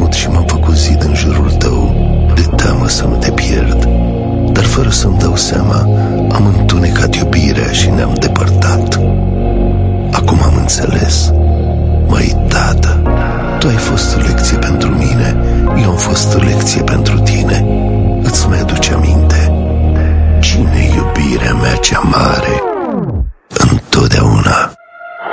ținut și m-am făcut zid în jurul tău, de teamă să nu te pierd. Dar fără să-mi dau seama, am întunecat iubirea și ne-am depărtat. Acum am înțeles, măi tată, tu ai fost o lecție pentru mine, eu am fost o lecție pentru tine. Îți mai aduce aminte? Cine iubirea mea cea mare? Întotdeauna